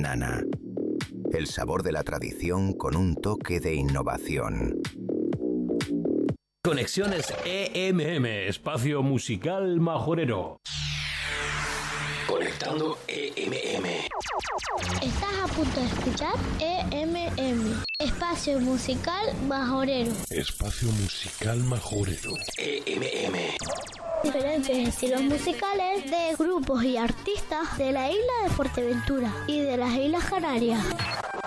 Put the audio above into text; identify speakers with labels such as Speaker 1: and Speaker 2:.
Speaker 1: banana. El sabor de la tradición con un toque de innovación.
Speaker 2: Conexiones EMM, espacio musical majorero. Conectando EMM.
Speaker 3: Estás a punto de escuchar EMM, espacio musical majorero.
Speaker 4: Espacio musical majorero.
Speaker 2: EMM.
Speaker 3: Diferentes estilos musicales de grupos y artistas de la isla de Fuerteventura y de las Islas Canarias.